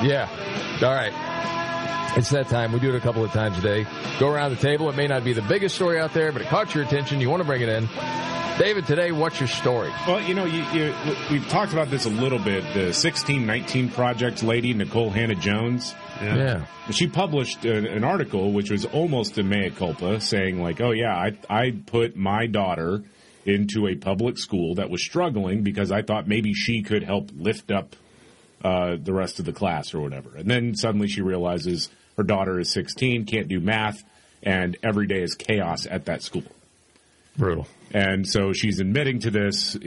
Yeah. All right. It's that time. We do it a couple of times a day. Go around the table. It may not be the biggest story out there, but it caught your attention. You want to bring it in. David, today, what's your story? Well, we've talked about this a little bit. The 1619 Project lady, Nicole Hannah-Jones. Yeah. She published an article, which was almost a mea culpa, saying like, oh, yeah, I put my daughter into a public school that was struggling because I thought maybe she could help lift up the rest of the class or whatever. And then suddenly she realizes her daughter is 16, can't do math, and every day is chaos at that school. Brutal. And so she's admitting to this,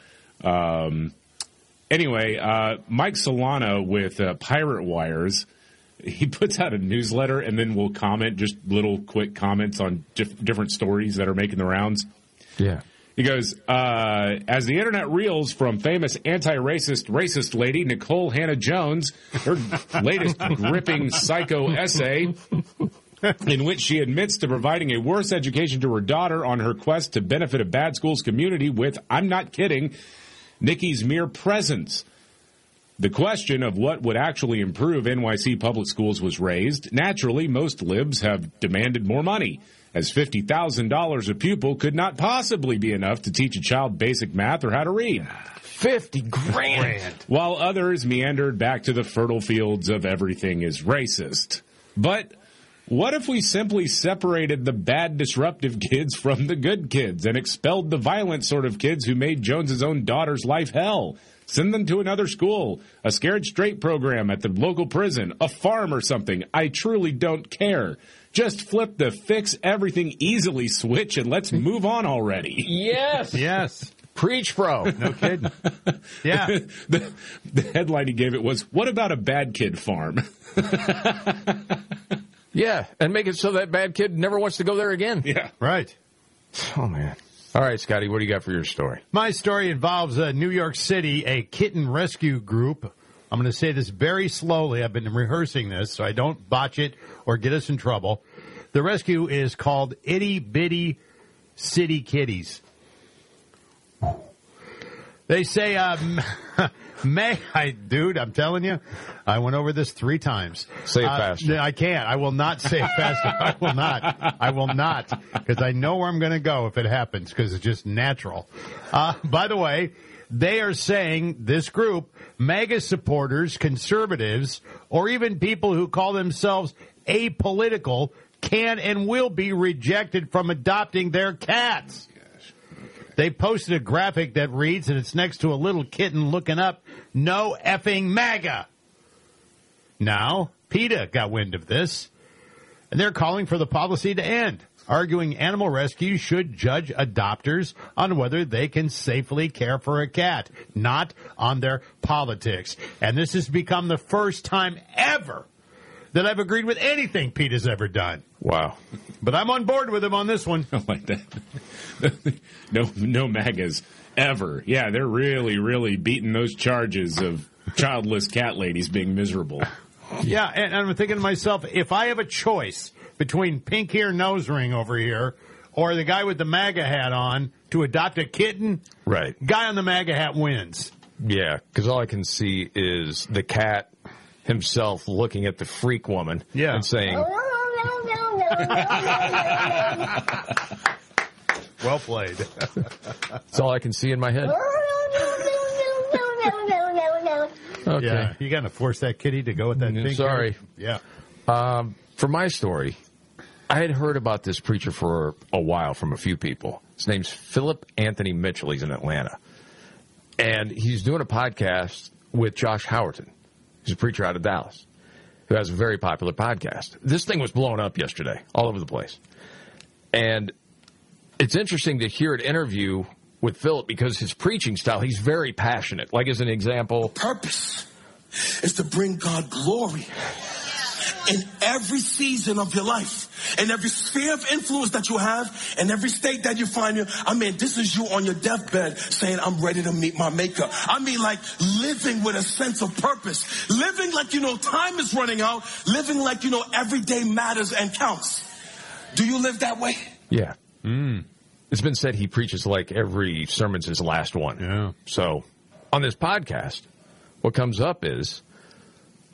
Anyway, Mike Solana with Pirate Wires, he puts out a newsletter and then will comment, just little quick comments on different stories that are making the rounds. Yeah. He goes, as the internet reels from famous racist lady Nicole Hannah-Jones, her latest gripping psycho essay in which she admits to providing a worse education to her daughter on her quest to benefit a bad schools community with, I'm not kidding, Nikki's mere presence. The question of what would actually improve NYC public schools was raised. Naturally, most libs have demanded more money, as $50,000 a pupil could not possibly be enough to teach a child basic math or how to read. $50,000. While others meandered back to the fertile fields of everything is racist. But what if we simply separated the bad, disruptive kids from the good kids and expelled the violent sort of kids who made Jones's own daughter's life hell? Send them to another school, a Scared Straight program at the local prison, a farm or something. I truly don't care. Just flip the fix everything easily switch and let's move on already. Yes. Yes. Preach, bro. No kidding. Yeah. The headline he gave it was, what about a bad kid farm? Yeah, and make it so that bad kid never wants to go there again. Yeah. Right. Oh, man. All right, Scotty, what do you got for your story? My story involves New York City, a kitten rescue group. I'm going to say this very slowly. I've been rehearsing this so I don't botch it or get us in trouble. The rescue is called Itty Bitty City Kitties. They say, dude, I'm telling you, I went over this 3 times. Say it faster. I can't. I will not say it faster. I will not, because I know where I'm going to go if it happens, because it's just natural. By the way, they are saying, this group, MAGA supporters, conservatives, or even people who call themselves apolitical can and will be rejected from adopting their cats. They posted a graphic that reads, and it's next to a little kitten looking up, no effing MAGA. Now, PETA got wind of this, and they're calling for the policy to end, arguing animal rescue should judge adopters on whether they can safely care for a cat, not on their politics. And this has become the first time ever that I've agreed with anything PETA's ever done. Wow. But I'm on board with him on this one. I like that. No MAGAs ever. Yeah, they're really, really beating those charges of childless cat ladies being miserable. Yeah, and I'm thinking to myself, if I have a choice between pink ear nose ring over here or the guy with the MAGA hat on to adopt a kitten, Right. guy on the MAGA hat wins. Yeah, because all I can see is the cat himself looking at the freak woman and saying, well played. that's all I can see in my head. Okay. Yeah, you got to force that kitty to go with that pink Sorry. hair. Yeah. For my story, I had heard about this preacher for a while from a few people. His name's Philip Anthony Mitchell. He's in Atlanta. And he's doing a podcast with Josh Howerton. He's a preacher out of Dallas who has a very popular podcast. This thing was blowing up yesterday all over the place. And it's interesting to hear an interview with Philip because his preaching style, he's very passionate. Like, as an example, purpose is to bring God glory in every season of your life, in every sphere of influence that you have, in every state that you find you. I mean, this is you on your deathbed saying, I'm ready to meet my maker. I mean, like living with a sense of purpose, living like, time is running out, living like, every day matters and counts. Do you live that way? Yeah. It's been said he preaches like every sermon's his last one. Yeah. So on this podcast, what comes up is